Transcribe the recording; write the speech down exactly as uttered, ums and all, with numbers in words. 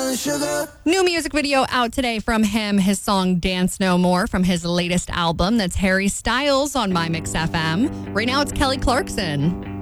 and sugar. New music video out today from him. His song Dance No More from his latest album. That's Harry Styles on My Mix F M. Right now it's Kelly Clarkson.